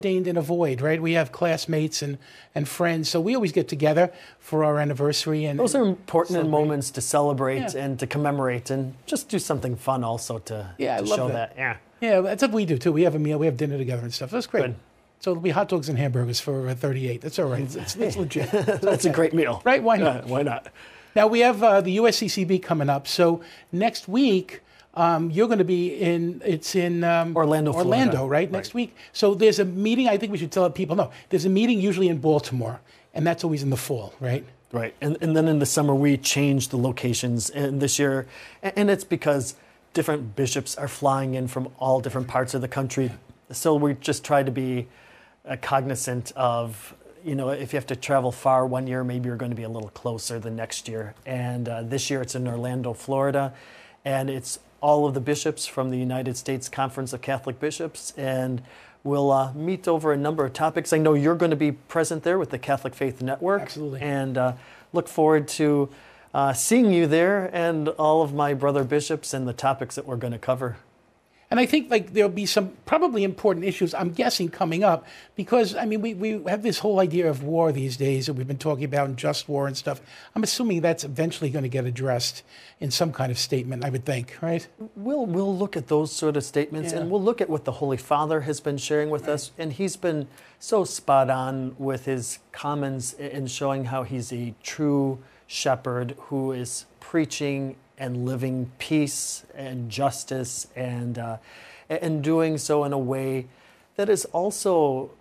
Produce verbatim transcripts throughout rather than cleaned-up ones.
ordained in a void, right? We have classmates and, and friends, so we always get together for our anniversary. And those are important celebrate. moments to celebrate Yeah. and to commemorate, and just do something fun also to, yeah, to I love show that. that. Yeah, yeah, that's what we do too. We have a meal, we have dinner together and stuff. That's great. Good. So it'll be hot dogs and hamburgers for uh, thirty-eight. That's all right. It's, it's, it's legit. It's that's okay. a great meal, right? Why not? Uh, why not? Now we have uh, the U S C C B coming up. So next week. Um, you're going to be in, it's in um, Orlando, Orlando, Florida. right? Next week. So there's a meeting, I think we should tell people, no, there's a meeting usually in Baltimore, and that's always in the fall, right? Right. And, and then in the summer, we change the locations. And this year, and it's because different bishops are flying in from all different parts of the country. So we just try to be uh, cognizant of, you know, if you have to travel far one year, maybe you're going to be a little closer the next year. And uh, this year it's in Orlando, Florida, and it's all of the bishops from the United States Conference of Catholic Bishops, and we'll uh, meet over a number of topics. I know you're going to be present there with the Catholic Faith Network. Absolutely. And uh, look forward to uh, seeing you there and all of my brother bishops and the topics that we're going to cover. And I think like there'll be some probably important issues, I'm guessing, coming up because, I mean, we, we have this whole idea of war these days that we've been talking about and just war and stuff. I'm assuming that's eventually going to get addressed in some kind of statement, I would think, right? We'll, we'll look at those sort of statements, Yeah. and we'll look at what the Holy Father has been sharing with right. us. And he's been so spot on with his comments in showing how he's a true shepherd who is preaching and living peace and justice, and uh, and doing so in a way that is also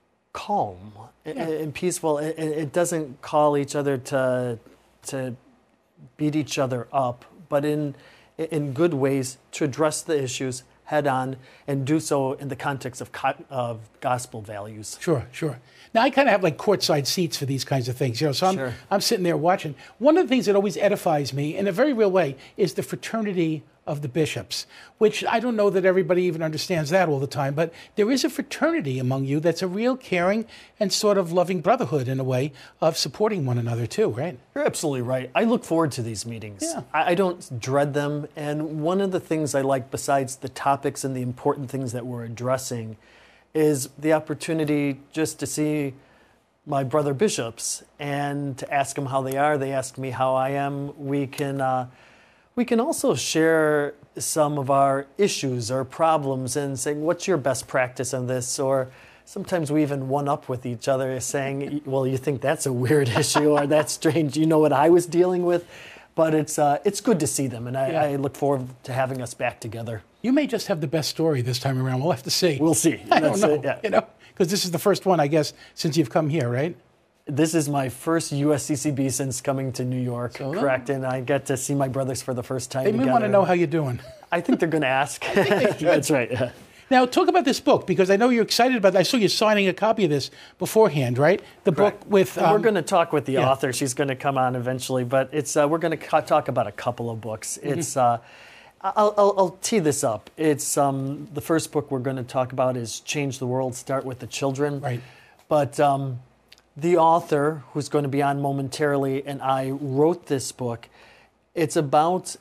calm yeah. and, and peaceful. It, it doesn't call each other to to beat each other up, but in in good ways to address the issues head on and do so in the context of co- of gospel values. Sure, sure. Now I kind of have like courtside seats for these kinds of things, you know. So I'm Sure. I'm sitting there watching. One of the things that always edifies me, in a very real way, is the fraternity of the bishops, which I don't know that everybody even understands that all the time, but there is a fraternity among you that's a real caring and sort of loving brotherhood in a way of supporting one another too, right? You're absolutely right. I look forward to these meetings. Yeah. I I don't dread them. And one of the things I like, besides the topics and the important things that we're addressing, is the opportunity just to see my brother bishops and to ask them how they are. They ask me how I am. We can uh, we can also share some of our issues or problems and saying, what's your best practice on this? Or sometimes we even one up with each other saying, well, you think that's a weird issue or that's strange. You know what I was dealing with? But it's uh, it's good to see them, and I, Yeah. I look forward to having us back together. You may just have the best story this time around. We'll have to see. We'll see. I don't That's know, it, yeah. you know, because this is the first one, I guess, since you've come here, right? This is my first U S C C B since coming to New York, So, correct? And I get to see my brothers for the first time They may together. want to know how you're doing. I think they're going to ask. they should. That's right. Yeah. Now, talk about this book, because I know you're excited about it. I saw you signing a copy of this beforehand, right? The Correct. book with... And um, we're going to talk with the yeah. author. She's going to come on eventually, but it's uh, we're going to ca- talk about a couple of books. Mm-hmm. It's uh, I'll, I'll, I'll tee this up. It's um, the first book we're going to talk about is Change the World, Start with the Children. Right. But um, the author, who's going to be on momentarily, and I wrote this book. It's about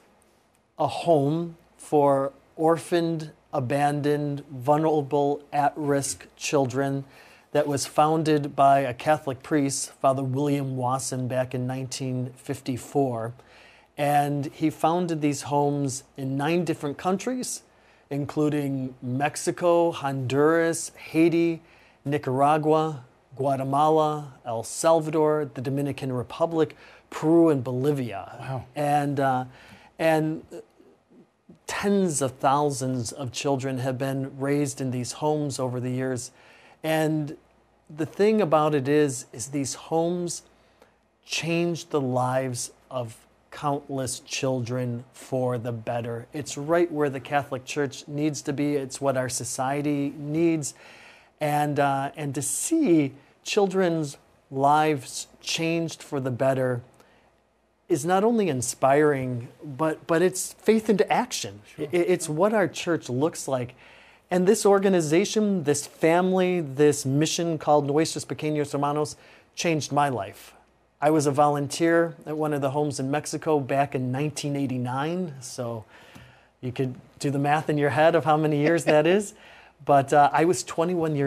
a home for orphaned, abandoned, vulnerable, at-risk children that was founded by a Catholic priest, Father William Wasson, back in nineteen fifty-four. And he founded these homes in nine different countries, including Mexico, Honduras, Haiti, Nicaragua, Guatemala, El Salvador, the Dominican Republic, Peru, and Bolivia. Wow. And, uh, and tens of thousands of children have been raised in these homes over the years. And the thing about it is, is these homes change the lives of countless children for the better. It's right where the Catholic Church needs to be. It's what our society needs. And, uh, and to see children's lives changed for the better is not only inspiring, but, but it's faith into action. Sure. It, it's what our church looks like. And this organization, this family, this mission called Nuestros Pequeños Hermanos changed my life. I was a volunteer at one of the homes in Mexico back in nineteen eighty-nine, so you could do the math in your head of how many years that is. But uh, I was twenty-one years